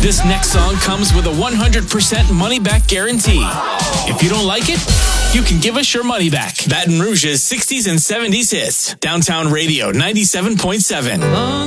This next song comes with a 100% money-back guarantee. If you don't like it, you can give us your money back. Baton Rouge's 60s and 70s hits. Downtown Radio 97.7.